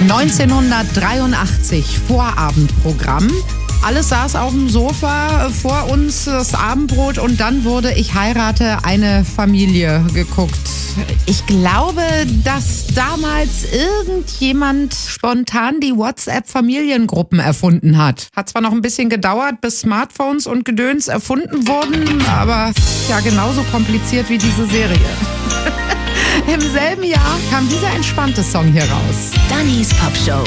1983, Vorabendprogramm. Alles saß auf dem Sofa, vor uns das Abendbrot und dann wurde Ich heirate eine Familie geguckt. Ich glaube, dass damals irgendjemand spontan die WhatsApp-Familiengruppen erfunden hat. Hat zwar noch ein bisschen gedauert, bis Smartphones und Gedöns erfunden wurden, aber ja, genauso kompliziert wie diese Serie. Im selben Jahr kam dieser entspannte Song hier raus. Dannys Pop Show.